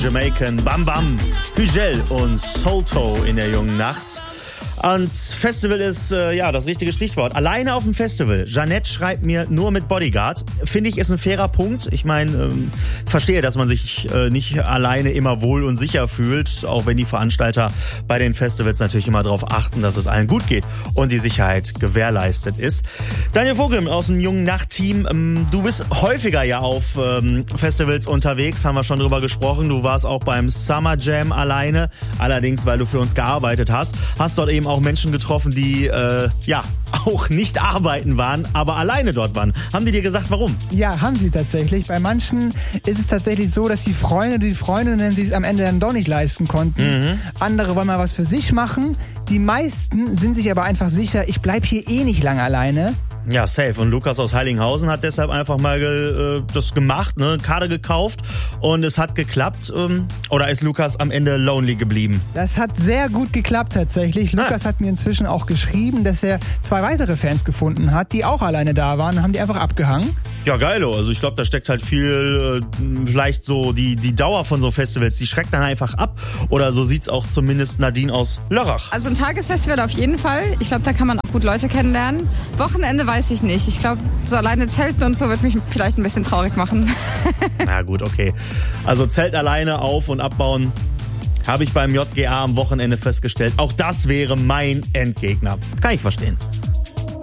Jamaican Bam Bam, Hügel und Solto in der jungen Nacht. Und Festival ist, das richtige Stichwort. Alleine auf dem Festival. Jeanette schreibt mir nur mit Bodyguard. Finde ich, ist ein fairer Punkt. Ich meine, verstehe, dass man sich nicht alleine immer wohl und sicher fühlt, auch wenn die Veranstalter bei den Festivals natürlich immer darauf achten, dass es allen gut geht und die Sicherheit gewährleistet ist. Daniel Vogel aus dem jungen Nacht-Team. Du bist häufiger ja auf Festivals unterwegs, haben wir schon drüber gesprochen. Du warst auch beim Summer Jam alleine, allerdings, weil du für uns gearbeitet hast. Hast dort eben auch Menschen getroffen, die auch nicht arbeiten waren, aber alleine dort waren. Haben die dir gesagt, warum? Ja, haben sie tatsächlich. Bei manchen ist es tatsächlich so, dass die Freundinnen sich es am Ende dann doch nicht leisten konnten. Andere wollen mal was für sich machen. Die meisten sind sich aber einfach sicher, ich bleib hier eh nicht lange alleine. Ja, safe. Und Lukas aus Heiligenhausen hat deshalb einfach mal das gemacht, ne? Karte gekauft und es hat geklappt. Oder ist Lukas am Ende lonely geblieben? Das hat sehr gut geklappt tatsächlich. Lukas hat mir inzwischen auch geschrieben, dass er 2 weitere Fans gefunden hat, die auch alleine da waren, haben die einfach abgehangen. Ja, geilo. Also ich glaube, da steckt halt viel, vielleicht so die Dauer von so Festivals, die schreckt dann einfach ab. Oder so sieht's auch zumindest Nadine aus Lörrach. Also ein Tagesfestival auf jeden Fall. Ich glaube, da kann man auch gut Leute kennenlernen. Wochenende weiß ich nicht. Ich glaube, so alleine Zelten und so wird mich vielleicht ein bisschen traurig machen. Na gut, okay. Also Zelt alleine auf- und abbauen habe ich beim JGA am Wochenende festgestellt. Auch das wäre mein Endgegner. Kann ich verstehen.